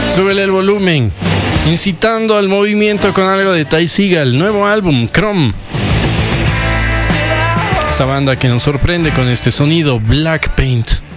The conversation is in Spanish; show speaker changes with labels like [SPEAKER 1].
[SPEAKER 1] Súbele el volumen. Incitando al movimiento con algo de Ty Segall. Nuevo álbum, Chrome. Esta banda que nos sorprende con este sonido Black Paint.